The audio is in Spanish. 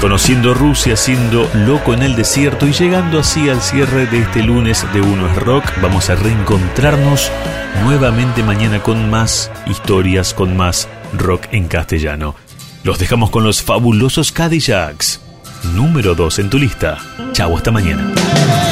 conociendo Rusia, siendo loco en el desierto y llegando así al cierre de este lunes de Uno es Rock. Vamos a reencontrarnos nuevamente mañana con más historias, con más rock en castellano. Los dejamos con los fabulosos Cadillacs. Número 2 en tu lista. Chau, hasta mañana.